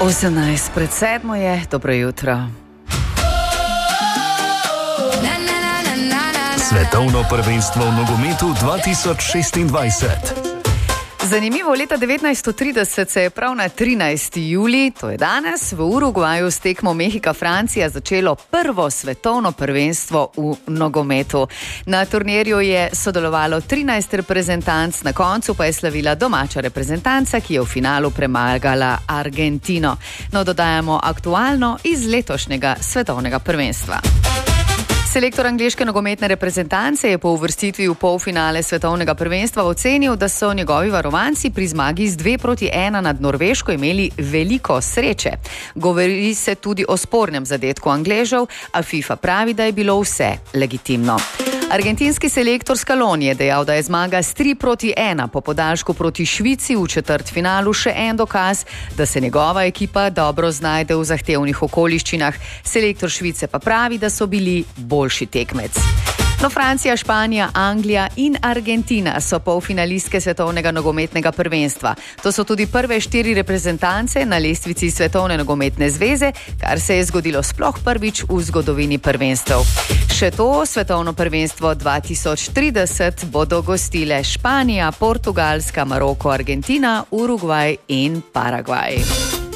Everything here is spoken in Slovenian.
8:07 je, dobro jutro. Svetovno prvenstvo v nogometu 2026. Zanimivo, leta 1930 se je prav na 13. julij, to je danes, v Urugvaju s tekmo Mehika-Francija začelo prvo svetovno prvenstvo v nogometu. Na turnirju je sodelovalo 13 reprezentanc, na koncu pa je slavila domača reprezentanca, ki je v finalu premagala Argentino. No, dodajamo aktualno iz letošnjega svetovnega prvenstva. Selektor angleške nogometne reprezentance je po uvrstitvi v polfinale svetovnega prvenstva ocenil, da so njegovi varovanci pri zmagi z 2-1 nad Norveško imeli veliko sreče. Govori se tudi o spornem zadetku Angležev, a FIFA pravi, da je bilo vse legitimno. Argentinski selektor Scaloni je dejal, da je zmaga s 3-1 po podaljšku proti Švici v četrtfinalu še en dokaz, da se njegova ekipa dobro znajde v zahtevnih okoliščinah. Selektor Švice pa pravi, da so bili boljši tekmec. No, Francija, Španija, Anglija in Argentina so polfinalistke svetovnega nogometnega prvenstva. To so tudi prve 4 reprezentance na lestvici Svetovne nogometne zveze, kar se je zgodilo sploh prvič v zgodovini prvenstev. Še to svetovno prvenstvo 2030 bodo gostile Španija, Portugalska, Maroko, Argentina, Urugvaj in Paragvaj.